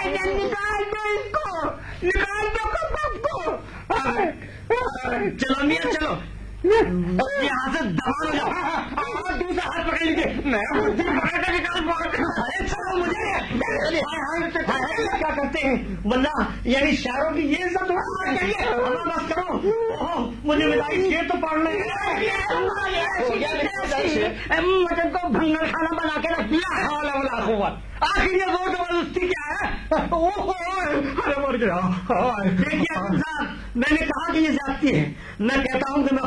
निकाल दो इसको, निकाल दो कपट को। चलो मियाँ चलो, यहाँ से दबा जाओ, दूसरा हाथ पकड़ लीजिए। अरे चलो मुझे क्या करते हैं वल्ला, यानी शायरों की ये सब बस करो। मुझे मिलाई शेर तो पढ़ने मटन को भंगर खाना बना के रख दिया। आखिर ये वो जबरदस्ती क्या है? अरे मर गया। देखिए साहब, मैंने कहा कि ये जाती है, मैं कहता हूँ कि मैं